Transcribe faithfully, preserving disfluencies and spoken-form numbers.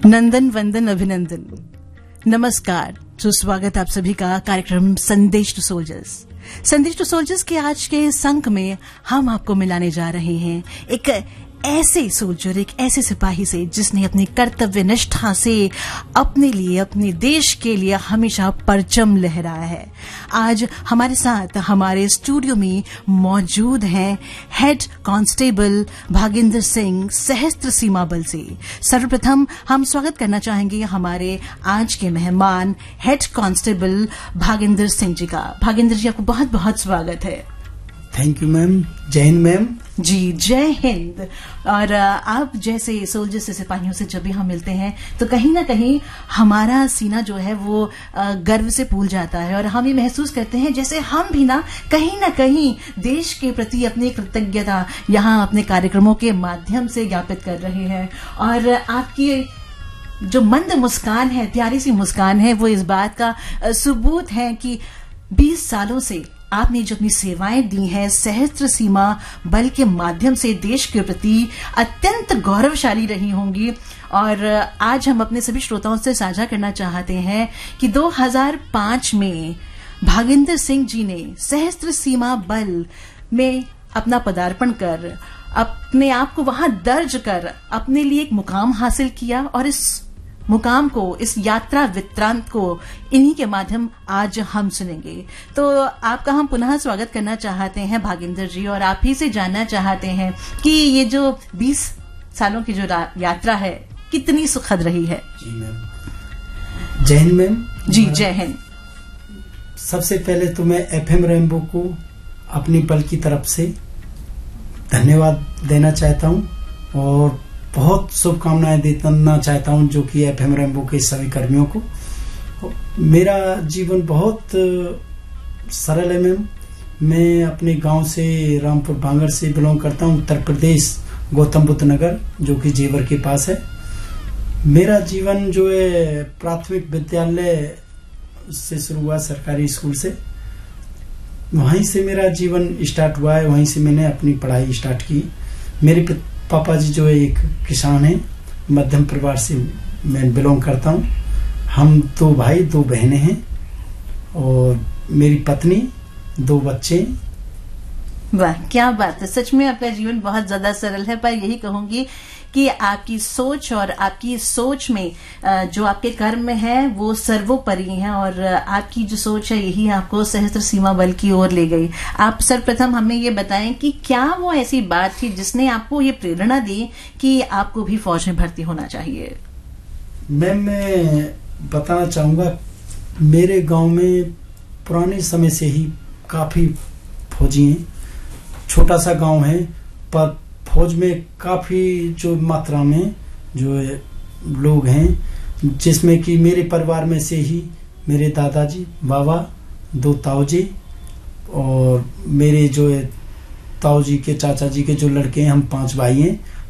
नंदन वंदन अभिनंदन। नमस्कार, सुस्वागत आप सभी का कार्यक्रम संदेश टू सोल्जर्स। संदेश टू सोल्जर्स के आज के इस अंक में हम आपको मिलाने जा रहे हैं एक ऐसे सोल्जर, एक ऐसे सिपाही से जिसने अपनी कर्तव्य निष्ठा से अपने लिए, अपने देश के लिए हमेशा परचम लहराया है। आज हमारे साथ हमारे स्टूडियो में मौजूद हैं हेड कांस्टेबल भागेंद्र सिंह, सशस्त्र सीमा बल से। सर्वप्रथम हम स्वागत करना चाहेंगे हमारे आज के मेहमान हेड कांस्टेबल भागेंद्र सिंह जी का। भागेंद्र जी, आपको बहुत बहुत स्वागत है। Thank you ma'am. जय हिंद मैम। जी, जय हिंद। और आप जैसे सोल्जर से, सिपाहियों से जब भी हम मिलते हैं तो कहीं ना कहीं हमारा सीना जो है वो गर्व से फूल जाता है और हम ये महसूस करते हैं जैसे हम भी ना कहीं ना कहीं देश के प्रति अपनी कृतज्ञता यहाँ अपने कार्यक्रमों के माध्यम से ज्ञापित कर रहे हैं। और आपकी जो मंद मुस्कान है, प्यारी सी मुस्कान है, वो इस बात का सबूत है कि बीस सालों से आपने जो अपनी सेवाएं दी हैं सशस्त्र सीमा बल के माध्यम से देश के प्रति अत्यंत गौरवशाली रही होंगी। और आज हम अपने सभी श्रोताओं से साझा करना चाहते हैं कि दो हज़ार पाँच में भागेंद्र सिंह जी ने सशस्त्र सीमा बल में अपना पदार्पण कर, अपने आप को वहां दर्ज कर अपने लिए एक मुकाम हासिल किया। और इस मुकाम को, इस यात्रा वृत्तांत को इन्हीं के माध्यम आज हम सुनेंगे। तो आपका हम पुनः स्वागत करना चाहते हैं भागेंद्र जी, और आप ही से जानना चाहते हैं कि ये जो बीस सालों की जो यात्रा है कितनी सुखद रही है। जी मैम। जय हिंद मैम। जी, जय हिंद। सबसे पहले तो मैं एफएम रेनबो को अपनी बल की तरफ से धन्यवाद देना चाहता हूँ और बहुत शुभकामनाएं देना चाहता हूं जो कि एफएम रेनबो के सभी कर्मियों को। मेरा जीवन बहुत सरल है मैम। मैं अपने गांव से, रामपुर भांगड़ से बिलोंग करता हूं, उत्तर प्रदेश, गौतम बुद्ध नगर, जो कि जेवर के पास है। मेरा जीवन जो है प्राथमिक विद्यालय से शुरू हुआ, सरकारी स्कूल से। वहीं से मेरा जीवन स्टार्ट हुआ है, वहीं से मैंने अपनी पढ़ाई स्टार्ट की। मेरे पापा जी जो है एक किसान हैं, मध्यम परिवार से मैं बिलोंग करता हूँ। हम दो भाई, दो बहनें हैं और मेरी पत्नी, दो बच्चे। वाह, क्या बात है। सच में आपका जीवन बहुत ज्यादा सरल है, पर यही कहूंगी कि आपकी सोच और आपकी सोच में जो आपके कर्म है वो सर्वोपरि है, और आपकी जो सोच है यही आपको सशस्त्र सीमा बल की ओर ले गई। आप सर्वप्रथम हमें ये बताएं कि क्या वो ऐसी बात थी जिसने आपको ये प्रेरणा दी कि आपको भी फौज में भर्ती होना चाहिए? मैम, मैं बताना चाहूंगा, मेरे गांव में पुराने समय से ही काफी फौजी हैं। छोटा सा गांव है पर फौज में काफी जो मात्रा में जो लोग हैं, जिसमें कि मेरे परिवार में से ही मेरे दादाजी, बाबा, दो ताऊजी और मेरे जो ताऊजी के चाचा जी के जो लड़के हैं, हम पांच भाई हैं।